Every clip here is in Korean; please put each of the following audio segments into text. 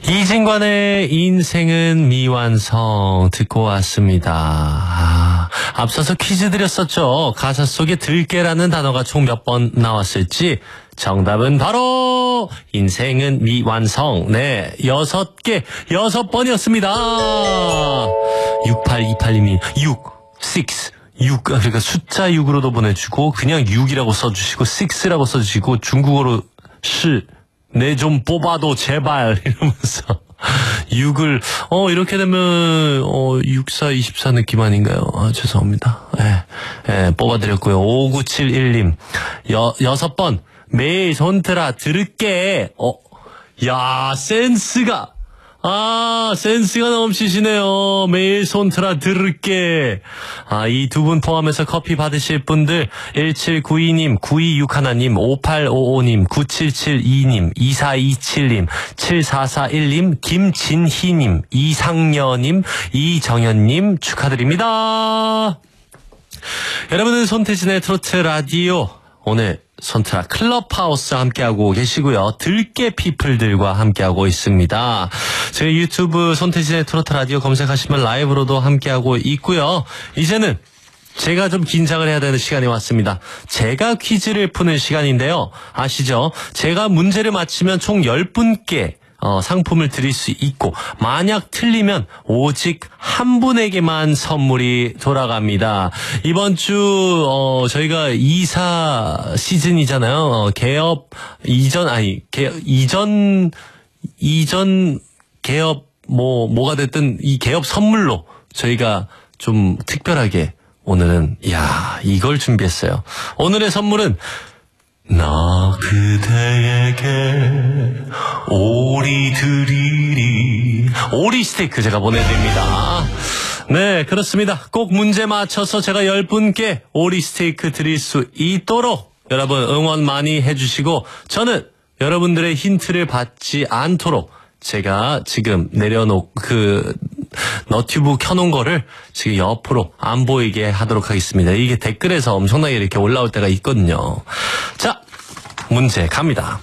이진관의 인생은 미완성 듣고 왔습니다. 앞서서 퀴즈 드렸었죠. 가사 속에 들깨라는 단어가 총 몇 번 나왔을지 정답은 바로 인생은 미완성. 네, 6번이었습니다. 6828님이 6 그러니까 숫자 6으로도 보내주고 그냥 6이라고 써주시고 6라고 써주시고 중국어로 내 좀 뽑아도 제발 이러면서 6을 이렇게 되면 6424 느낌 아닌가요? 죄송합니다. 뽑아드렸고요. 5971님 6번 매일 손들아 들을게. 야 센스가 넘치시네요. 매일 손틀어 들을게. 이 두 분 포함해서 커피 받으실 분들 1792님, 9261님, 5855님, 9772님, 2427님, 7441님, 김진희님, 이상여님, 이정현님 축하드립니다. 여러분은 손태진의 트로트 라디오 오늘 손트라 클럽하우스 함께하고 계시고요. 들깨 피플들과 함께하고 있습니다. 저희 유튜브 손태진의 트로트 라디오 검색하시면 라이브로도 함께하고 있고요. 이제는 제가 좀 긴장을 해야 되는 시간이 왔습니다. 제가 퀴즈를 푸는 시간인데요. 아시죠? 제가 문제를 맞히면 총 10분께 상품을 드릴 수 있고 만약 틀리면 오직 한 분에게만 선물이 돌아갑니다. 이번 주 저희가 이사 시즌이잖아요. 이전 개업 뭐가 됐든 이 개업 선물로 저희가 좀 특별하게 오늘은 이걸 준비했어요. 오늘의 선물은 나 그대에게 오리 드리리 오리 스테이크 제가 보내드립니다. 네, 그렇습니다. 꼭 문제 맞춰서 제가 10분께 오리 스테이크 드릴 수 있도록 여러분 응원 많이 해주시고 저는 여러분들의 힌트를 받지 않도록 제가 지금 너튜브 켜놓은 거를 지금 옆으로 안 보이게 하도록 하겠습니다. 이게 댓글에서 엄청나게 이렇게 올라올 때가 있거든요. 자, 문제 갑니다.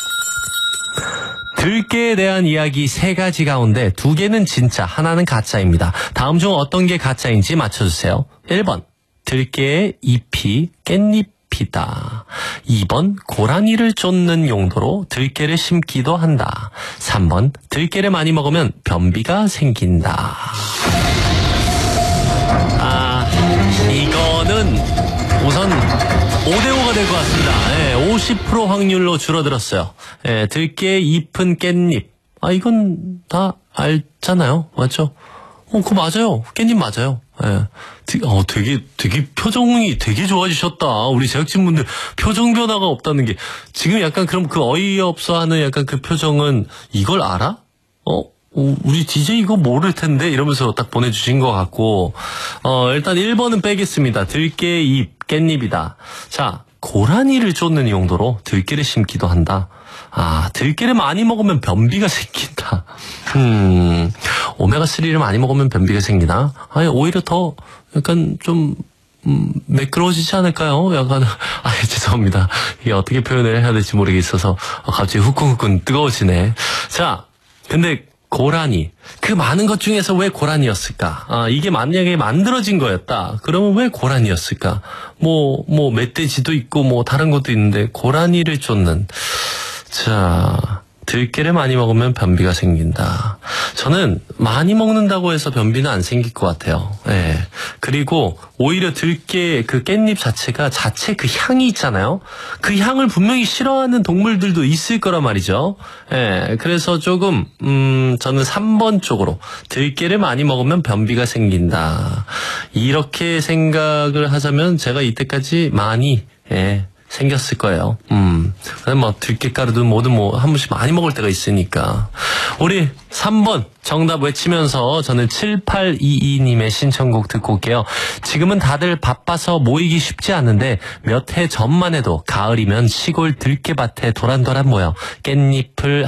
들깨에 대한 이야기 3가지 가운데 2개는 진짜, 하나는 가짜입니다. 다음 중 어떤 게 가짜인지 맞춰주세요. 1번, 들깨의 잎이 깻잎이다. 2번, 고라니를 쫓는 용도로 들깨를 심기도 한다. 3번, 들깨를 많이 먹으면 변비가 생긴다. 이거는 우선 5대5가 될 것 같습니다. 50% 확률로 줄어들었어요. 들깨의 잎은 깻잎. 이건 다 알잖아요. 맞죠? 그거 맞아요. 깻잎 맞아요. 되게 표정이 되게 좋아지셨다. 우리 제작진분들 표정 변화가 없다는 게 지금 약간 그럼 그 어이없어 하는 약간 그 표정은 이걸 알아? 우리 DJ 이거 모를 텐데 이러면서 딱 보내주신 것 같고 일단 1번은 빼겠습니다. 들깨 잎 깻잎이다. 자, 고라니를 쫓는 용도로 들깨를 심기도 한다. 들깨를 많이 먹으면 변비가 생긴다. 오메가3를 많이 먹으면 변비가 생기나? 오히려 더 약간 좀 매끄러워지지 않을까요? 약간 죄송합니다. 이게 어떻게 표현을 해야 될지 모르겠어서 갑자기 후끈후끈 뜨거워지네. 자, 근데 고라니, 그 많은 것 중에서 왜 고라니였을까? 이게 만약에 만들어진 거였다. 그러면 왜 고라니였을까? 멧돼지도 있고 다른 것도 있는데 고라니를 쫓는. 자, 들깨를 많이 먹으면 변비가 생긴다. 저는 많이 먹는다고 해서 변비는 안 생길 것 같아요. 그리고 오히려 들깨 그 깻잎 자체 그 향이 있잖아요. 그 향을 분명히 싫어하는 동물들도 있을 거란 말이죠. 그래서 조금 저는 3번 쪽으로 들깨를 많이 먹으면 변비가 생긴다. 이렇게 생각을 하자면 제가 이때까지 많이 생겼을 거예요. 들깨가루든 뭐든 한 번씩 많이 먹을 때가 있으니까. 우리 3번 정답 외치면서 저는 7822님의 신청곡 듣고 올게요. 지금은 다들 바빠서 모이기 쉽지 않은데 몇 해 전만 해도 가을이면 시골 들깨밭에 도란도란 모여 깻잎을